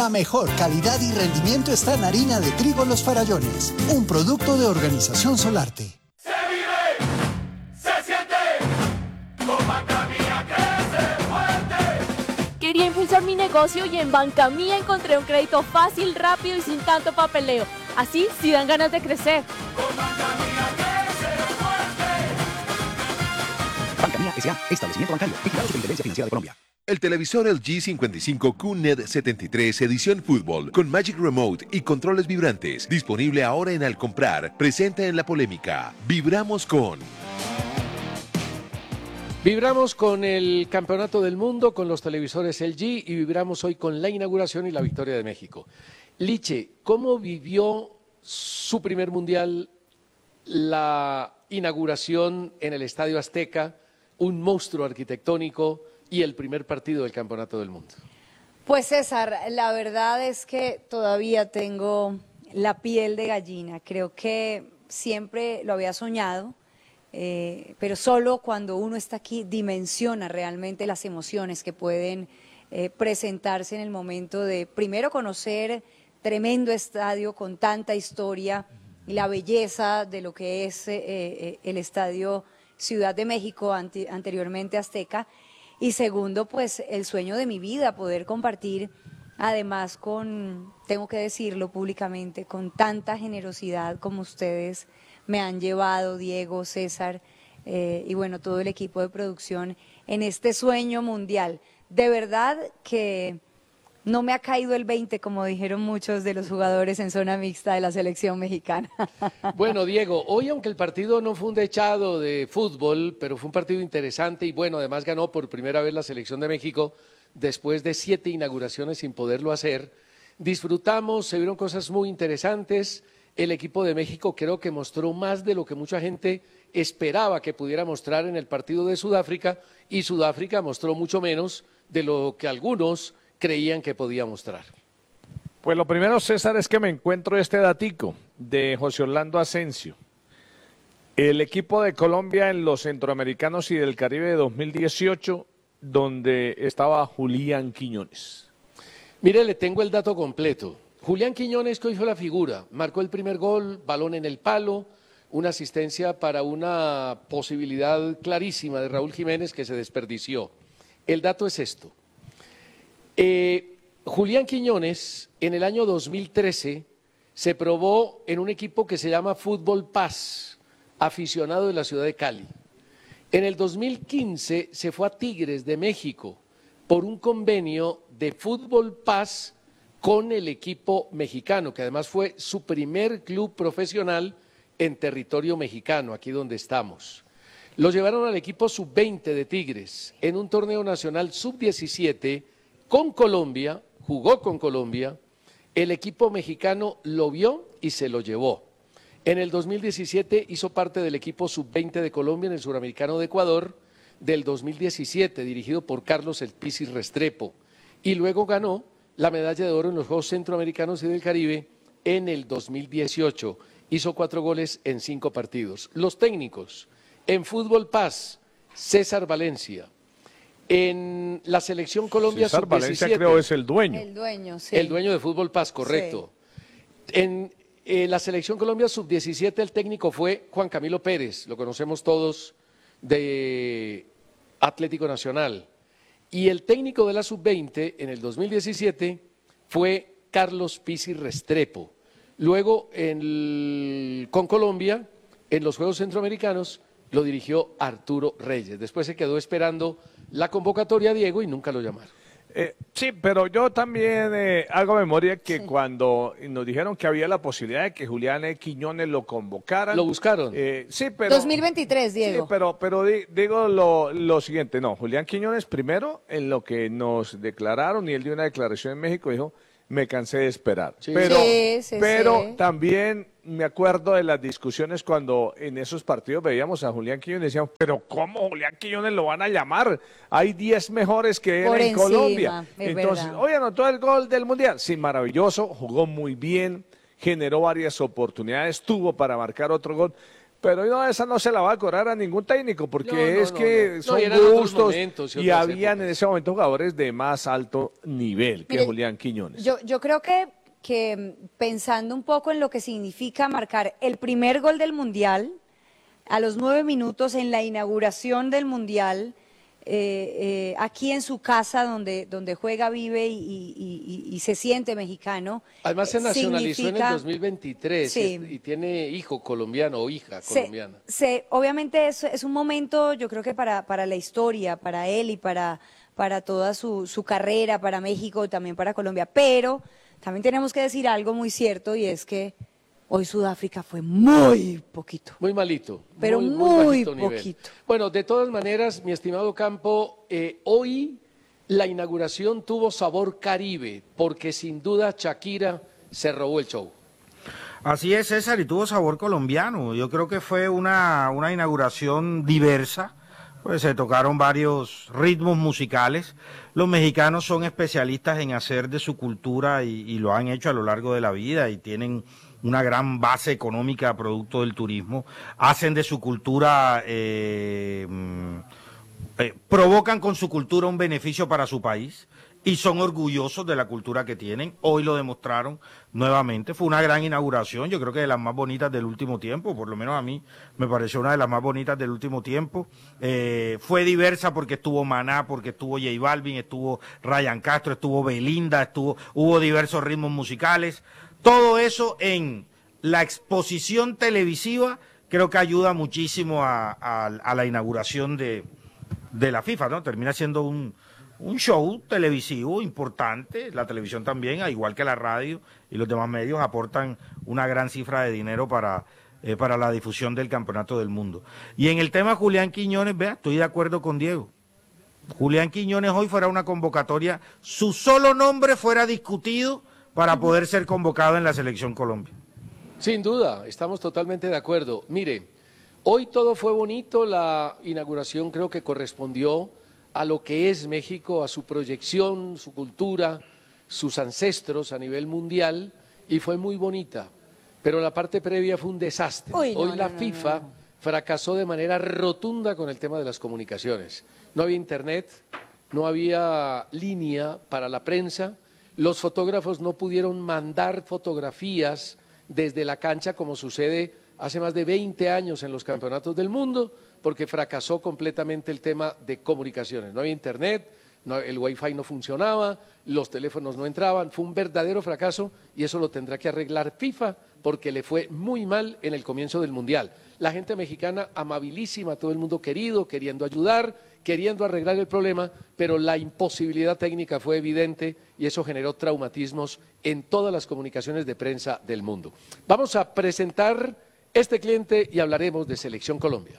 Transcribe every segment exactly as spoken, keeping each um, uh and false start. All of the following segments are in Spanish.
La mejor calidad y rendimiento está en harina de trigo Los Farallones, un producto de Organización Solarte. Se vive, se siente, con Banca Mía crece fuerte. Quería impulsar mi negocio y en Banca Mía encontré un crédito fácil, rápido y sin tanto papeleo. Así sí dan ganas de crecer. Con Banca Mía crece fuerte. Banca Mía S A, establecimiento bancario, vigilado Superintendencia Financiera de Colombia. El televisor L G cincuenta y cinco Q N E D setenta y tres edición fútbol con Magic Remote y controles vibrantes, disponible ahora en Al Comprar, presenta en la polémica. Vibramos con... Vibramos con el Campeonato del Mundo, con los televisores L G y vibramos hoy con la inauguración y la victoria de México. Liche, ¿cómo vivió su primer mundial, la inauguración en el Estadio Azteca, un monstruo arquitectónico y el primer partido del Campeonato del Mundo? Pues César, la verdad es que todavía tengo la piel de gallina. Creo que siempre lo había soñado, eh, pero solo cuando uno está aquí dimensiona realmente las emociones que pueden eh, presentarse en el momento de, primero, conocer tremendo estadio con tanta historia y la belleza de lo que es eh, eh, el Estadio Ciudad de México, ante, anteriormente Azteca. Y segundo, pues el sueño de mi vida, poder compartir, además con, tengo que decirlo públicamente, con tanta generosidad como ustedes me han llevado, Diego, César, eh, y bueno, todo el equipo de producción, en este sueño mundial. De verdad que no me ha caído el veinte, como dijeron muchos de los jugadores en zona mixta de la selección mexicana. Bueno, Diego, hoy aunque el partido no fue un dechado de fútbol, pero fue un partido interesante y bueno, además ganó por primera vez la selección de México después de siete inauguraciones sin poderlo hacer. Disfrutamos, se vieron cosas muy interesantes. El equipo de México creo que mostró más de lo que mucha gente esperaba que pudiera mostrar en el partido de Sudáfrica y Sudáfrica mostró mucho menos de lo que algunos creían que podía mostrar. Pues lo primero, César, es que me encuentro este datico de José Orlando Asensio. El equipo de Colombia en los Centroamericanos y del Caribe de dos mil dieciocho, donde estaba Julián Quiñones. Mire, le tengo el dato completo. Julián Quiñones, que hoy fue la figura, marcó el primer gol, balón en el palo, una asistencia para una posibilidad clarísima de Raúl Jiménez que se desperdició. El dato es esto. Eh, Julián Quiñones en el año dos mil trece se probó en un equipo que se llama Fútbol Paz, aficionado de la ciudad de Cali. En el dos mil quince se fue a Tigres de México por un convenio de Fútbol Paz con el equipo mexicano, que además fue su primer club profesional en territorio mexicano, aquí donde estamos. Lo llevaron al equipo sub veinte de Tigres en un torneo nacional sub diecisiete con Colombia, jugó con Colombia, el equipo mexicano lo vio y se lo llevó. En el dos mil diecisiete hizo parte del equipo sub veinte de Colombia en el Suramericano de Ecuador del dos mil diecisiete, dirigido por Carlos El Pisis Restrepo, y luego ganó la medalla de oro en los Juegos Centroamericanos y del Caribe en el dos mil dieciocho. Hizo cuatro goles en cinco partidos. Los técnicos, en Fútbol Paz, César Valencia. En la selección Colombia César sub diecisiete, Valencia creo es el dueño. El dueño, sí. El dueño de Fútbol Paz, correcto. Sí. En eh, la selección Colombia sub diecisiete el técnico fue Juan Camilo Pérez, lo conocemos todos de Atlético Nacional. Y el técnico de la sub veinte en el dos mil diecisiete fue Carlos Pisis Restrepo. Luego en el, con Colombia, en los Juegos Centroamericanos, lo dirigió Arturo Reyes. Después se quedó esperando la convocatoria a Diego y nunca lo llamaron. Eh, sí, pero yo también eh, hago memoria que sí. Cuando nos dijeron que había la posibilidad de que Julián Quiñones lo convocaran. ¿Lo buscaron? Eh, sí, pero... dos mil veintitrés, Diego. Sí, pero, pero di, digo lo, lo siguiente, no, Julián Quiñones primero, en lo que nos declararon, y él dio una declaración en México, dijo, me cansé de esperar. Sí. Pero, sí, sí, pero sí. también me acuerdo de las discusiones cuando en esos partidos veíamos a Julián Quiñones y decíamos, pero ¿cómo Julián Quiñones lo van a llamar? Hay diez mejores que él Por en encima, Colombia. es Entonces, verdad. oye, anotó el gol del Mundial. Sí, maravilloso, jugó muy bien, generó varias oportunidades, tuvo para marcar otro gol. Pero no, esa no se la va a cobrar a ningún técnico, porque No, no, es no, que no. son No, y eran otros gustos momentos y y otras habían épocas. en ese momento jugadores de más alto nivel que Mire, Julián Quiñones. Yo, yo creo que, que pensando un poco en lo que significa marcar el primer gol del Mundial, a los nueve minutos en la inauguración del Mundial, eh, eh, aquí en su casa donde, donde juega, vive y, y- y- y se siente mexicano. Además se eh, nacionalizó en el significa- dos mil veintitrés Sí. y, y tiene hijo colombiano o hija Se- colombiana. se- obviamente es, es un momento, yo creo que para, para la historia, para él y para, para toda su, su carrera, para México y también para Colombia. Pero también tenemos que decir algo muy cierto y es que hoy Sudáfrica fue muy poquito. Muy malito. Pero muy, muy bajito nivel. poquito. Bueno, de todas maneras, mi estimado Campo, eh, hoy la inauguración tuvo sabor Caribe, porque sin duda Shakira se robó el show. Así es, César, y tuvo sabor colombiano. Yo creo que fue una, una inauguración diversa, pues se tocaron varios ritmos musicales. Los mexicanos son especialistas en hacer de su cultura y, y lo han hecho a lo largo de la vida y tienen una gran base económica producto del turismo. Hacen de su cultura, eh, mm, eh, provocan con su cultura un beneficio para su país y son orgullosos de la cultura que tienen. Hoy lo demostraron nuevamente. Fue una gran inauguración, yo creo que de las más bonitas del último tiempo, por lo menos a mí me pareció una de las más bonitas del último tiempo. Eh, fue diversa porque estuvo Maná, porque estuvo J Balvin, estuvo Ryan Castro, estuvo Belinda, estuvo, hubo diversos ritmos musicales. Todo eso en la exposición televisiva creo que ayuda muchísimo a, a, a la inauguración de, de la FIFA, ¿no? Termina siendo un, un show televisivo importante. La televisión también, al igual que la radio y los demás medios, aportan una gran cifra de dinero para, eh, para la difusión del Campeonato del Mundo. Y en el tema Julián Quiñones, vea, estoy de acuerdo con Diego. Julián Quiñones hoy fuera una convocatoria, su solo nombre fuera discutido para poder ser convocado en la Selección Colombia. Sin duda, estamos totalmente de acuerdo. Mire, hoy todo fue bonito, la inauguración creo que correspondió a lo que es México, a su proyección, su cultura, sus ancestros a nivel mundial, y fue muy bonita. Pero la parte previa fue un desastre. Uy, no, hoy no, la no, FIFA no, no. fracasó de manera rotunda con el tema de las comunicaciones. No había internet, no había línea para la prensa, los fotógrafos no pudieron mandar fotografías desde la cancha como sucede hace más de veinte años en los campeonatos del mundo, porque fracasó completamente el tema de comunicaciones. No había internet, no, el wifi no funcionaba, los teléfonos no entraban, fue un verdadero fracaso y eso lo tendrá que arreglar FIFA porque le fue muy mal en el comienzo del Mundial. La gente mexicana amabilísima, todo el mundo querido, queriendo ayudar, queriendo arreglar el problema, pero la imposibilidad técnica fue evidente y eso generó traumatismos en todas las comunicaciones de prensa del mundo. Vamos a presentar este cliente y hablaremos de Selección Colombia.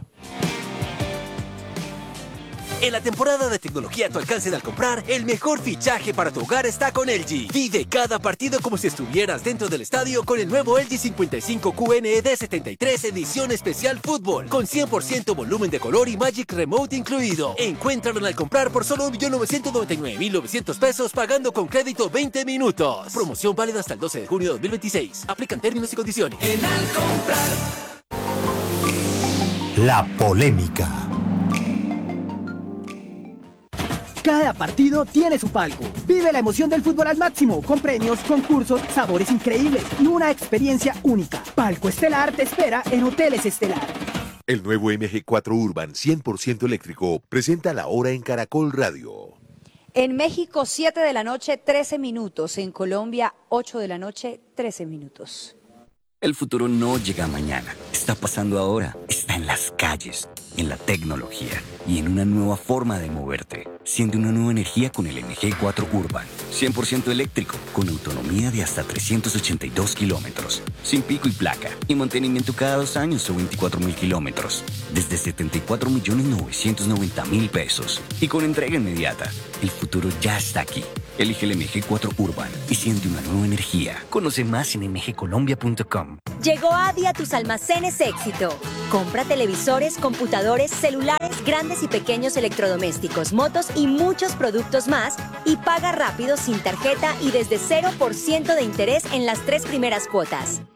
En la temporada de tecnología a tu alcance al comprar, el mejor fichaje para tu hogar está con L G. Vive cada partido como si estuvieras dentro del estadio con el nuevo L G cincuenta y cinco Q N E D setenta y tres edición especial fútbol, con cien por ciento volumen de color y Magic Remote incluido. Encuéntralo al comprar por solo un millón novecientos noventa y nueve mil novecientos pesos pagando con crédito veinte minutos. Promoción válida hasta el doce de junio de dos mil veintiséis. Aplican términos y condiciones. En al comprar. La polémica. Cada partido tiene su palco. Vive la emoción del fútbol al máximo, con premios, concursos, sabores increíbles y una experiencia única. Palco Estelar te espera en Hoteles Estelar. El nuevo M G cuatro Urban cien por ciento eléctrico presenta la hora en Caracol Radio. En México, siete de la noche, trece minutos. En Colombia, ocho de la noche, trece minutos. El futuro no llega mañana, está pasando ahora, está en las calles, en la tecnología y en una nueva forma de moverte. Siente una nueva energía con el M G cuatro Urban, cien por ciento eléctrico, con autonomía de hasta trescientos ochenta y dos kilómetros, sin pico y placa, y mantenimiento cada dos años o veinticuatro mil kilómetros, desde setenta y cuatro millones novecientos noventa mil pesos, y con entrega inmediata. El futuro ya está aquí. Elige el M G cuatro Urban y siente una nueva energía. Conoce más en m g colombia punto com. Llegó Adi a tus almacenes Éxito. Compra televisores, computadores, celulares, grandes y pequeños electrodomésticos, motos y muchos productos más y paga rápido sin tarjeta y desde cero por ciento de interés en las tres primeras cuotas.